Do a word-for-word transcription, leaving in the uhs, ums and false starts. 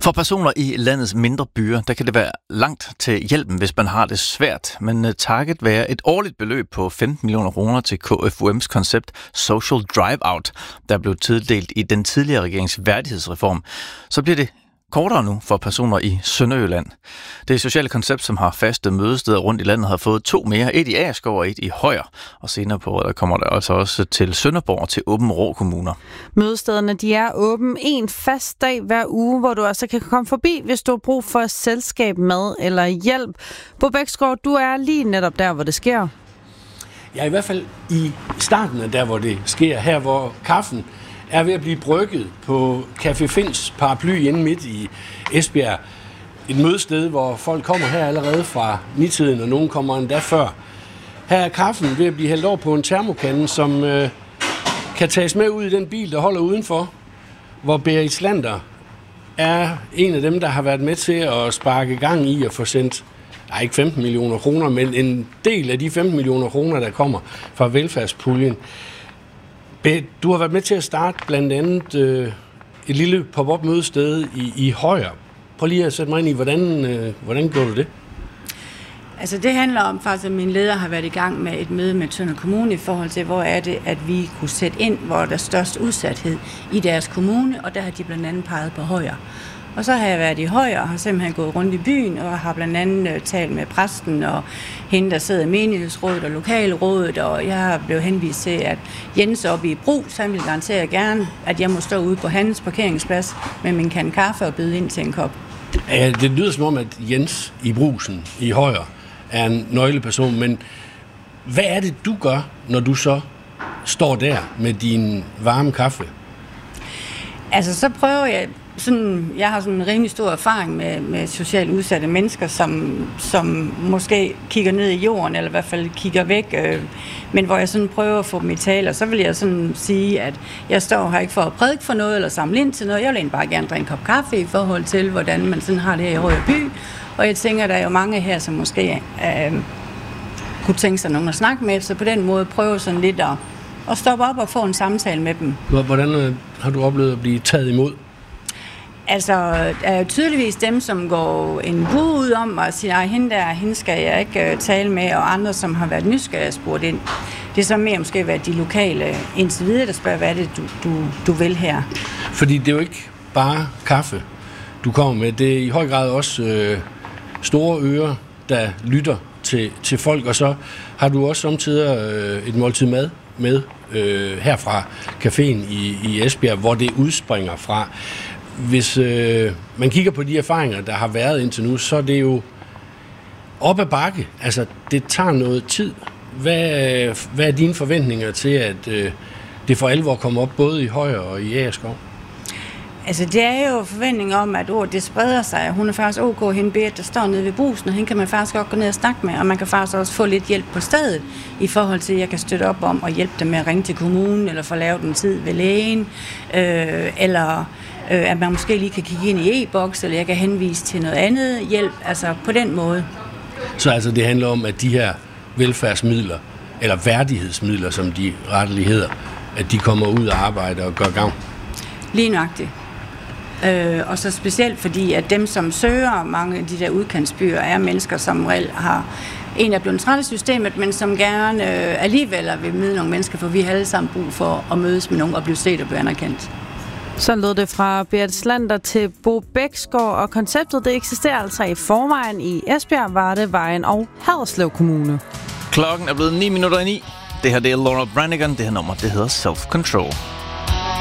For personer i landets mindre byer, der kan det være langt til hjælpen, hvis man har det svært. Men takket være et årligt beløb på femten millioner kroner til K F U M's koncept Social Drive-Out, der blev tildelt i den tidligere regerings værdighedsreform, så bliver det kortere nu for personer i Sønderjylland. Det sociale koncept, som har faste mødesteder rundt i landet, har fået to mere. Et i Agerskov og et i Højer. Og senere på året kommer der altså også til Sønderborg og til Aabenraa kommuner. Mødestederne de er åben en fast dag hver uge, hvor du altså kan komme forbi, hvis du har brug for selskab, mad eller hjælp. Bo Bæksgaard, du er lige netop der, hvor det sker. Jeg er i hvert fald i starten af der, hvor det sker. Her, hvor kaffen er ved at blive brygget på Café Finns paraply inde midt i Esbjerg. Et mødested, hvor folk kommer her allerede fra nitiden, og nogen kommer endda før. Her er kaffen ved at blive hældt over på en termokande, som øh, kan tages med ud i den bil, der holder udenfor, hvor Berit Slander er en af dem, der har været med til at sparke gang i at få sendt, nej, ikke femten millioner kroner, men en del af de femten millioner kroner, der kommer fra velfærdspuljen. Du har været med til at starte blandt andet øh, et lille pop-up mødested i, i Højer. Prøv lige at sætte mig ind i, hvordan, øh, hvordan gjorde du det? Altså det handler om faktisk, at min leder har været i gang med et møde med Tønder Kommune i forhold til, hvor er det, at vi kunne sætte ind, hvor der er størst udsathed i deres kommune, og der har de blandt andet peget på Højer. Og så har jeg været i Højer og har simpelthen gået rundt i byen og har blandt andet talt med præsten og hende, der sidder i menighedsrådet og lokalrådet, og jeg har blevet henvist til, at Jens oppe i Brus, han vil garantere gerne, at jeg må stå ude på hans parkeringsplads med min kande kaffe og byde ind til en kop. Ja, det lyder som om, at Jens i Brusen i Højer er en nøgleperson, men hvad er det, du gør, når du så står der med din varme kaffe? Altså, så prøver jeg... Sådan, jeg har sådan en rimelig stor erfaring med, med socialt udsatte mennesker, som, som måske kigger ned i jorden, eller i hvert fald kigger væk, øh, men hvor jeg sådan prøver at få dem i tale, og så vil jeg sådan sige, at jeg står her ikke for at prædike for noget, eller samle ind til noget. Jeg vil egentlig bare gerne drikke en kop kaffe i forhold til, hvordan man sådan har det her i Røde By. Og jeg tænker, der er jo mange her, som måske øh, kunne tænke sig nogen at snakke med, så på den måde prøve sådan lidt at, at stoppe op og få en samtale med dem. Hvordan øh, har du oplevet at blive taget imod? Altså, der er jo tydeligvis dem, som går en bud ud om og siger, at hende der, hende skal jeg ikke uh, tale med, og andre, som har været nysgerrige spurgt ind. Det er så mere måske været de lokale indtil videre, der spørger, hvad er det, du, du, du vil her? Fordi det er jo ikke bare kaffe, du kommer med. Det er i høj grad også øh, store ører, der lytter til, til folk, og så har du også samtidig øh, et måltid mad med øh, herfra caféen i, i Esbjerg, hvor det udspringer fra. Hvis øh, man kigger på de erfaringer, der har været indtil nu, så er det jo op ad bakke. Altså, det tager noget tid. Hvad, hvad er dine forventninger til, at øh, det for alvor kommer op både i Højer og i Agerskov? Altså, det er jo forventning om, at ordet det spreder sig. Hun er faktisk ok, hende Berit, der står nede ved Brusen, og hende kan man faktisk godt gå ned og snakke med, og man kan faktisk også få lidt hjælp på stedet, i forhold til, at jeg kan støtte op om at hjælpe dem med at ringe til kommunen, eller få lavet en tid ved lægen, øh, eller øh, at man måske lige kan kigge ind i e-boks, eller jeg kan henvise til noget andet hjælp, altså på den måde. Så altså det handler om, at de her velfærdsmidler, eller værdighedsmidler, som de rettelig hedder, at de kommer ud og arbejder og gør gavn? Lige nøjagtigt. Øh, og så specielt fordi, at dem, som søger mange af de der udkantsbyer, er mennesker, som reelt har en er blevet træt af systemet, men som gerne øh, alligevel vil møde nogle mennesker, for vi har alle sammen brug for at mødes med nogen og blive set og blive anerkendt. Så lød det fra Berit Slander til Bo Bæksgaard, og konceptet det eksisterer altså i forvejen i Esbjerg, Varde, Vejen og Haderslev Kommune. Klokken er blevet ni minutter i ni. Det her det er Laura Branigan. Det her nummer det hedder Self Control.